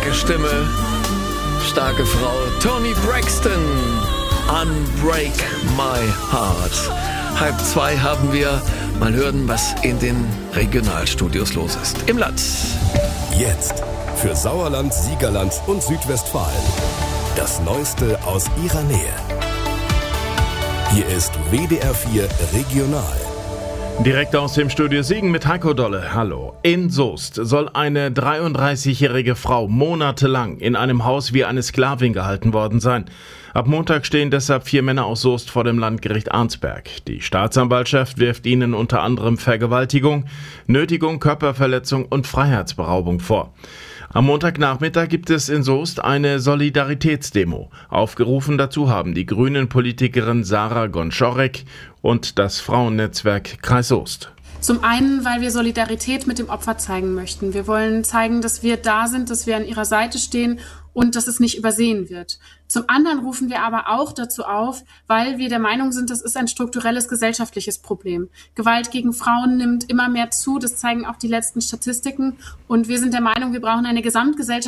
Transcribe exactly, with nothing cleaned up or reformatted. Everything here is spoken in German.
Starke Stimme, starke Frau, Toni Braxton, Unbreak My Heart. Halb zwei haben wir. Mal hören, was in den Regionalstudios los ist. Im Land. Jetzt für Sauerland, Siegerland und Südwestfalen. Das Neueste aus ihrer Nähe. Hier ist W D R vier Regional. Direkt aus dem Studio Siegen mit Heiko Dolle. Hallo. In Soest soll eine dreiunddreißigjährige Frau monatelang in einem Haus wie eine Sklavin gehalten worden sein. Ab Montag stehen deshalb vier Männer aus Soest vor dem Landgericht Arnsberg. Die Staatsanwaltschaft wirft ihnen unter anderem Vergewaltigung, Nötigung, Körperverletzung und Freiheitsberaubung vor. Am Montagnachmittag gibt es in Soest eine Solidaritätsdemo. Aufgerufen dazu haben die Grünen-Politikerin Sarah Gonczorek und das Frauennetzwerk Kreis Soest. Zum einen, weil wir Solidarität mit dem Opfer zeigen möchten. Wir wollen zeigen, dass wir da sind, dass wir an ihrer Seite stehen und dass es nicht übersehen wird. Zum anderen rufen wir aber auch dazu auf, weil wir der Meinung sind, das ist ein strukturelles gesellschaftliches Problem. Gewalt gegen Frauen nimmt immer mehr zu, das zeigen auch die letzten Statistiken. Und wir sind der Meinung, wir brauchen eine gesamtgesellschaftliche